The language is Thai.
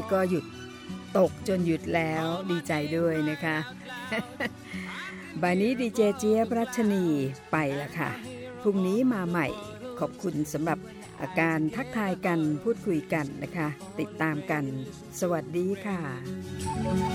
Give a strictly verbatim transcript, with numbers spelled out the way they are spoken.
ก็หยุดตกจนหยุดแล้วดีใจด้วยนะคะบ่ายนี้ดีเจเจี๊ยบรัชนีไปละค่ะพรุ่งนี้มาใหม่ขอบคุณสำหรับอาการทักทายกันพูดคุยกันนะคะติดตามกันสวัสดีค่ะ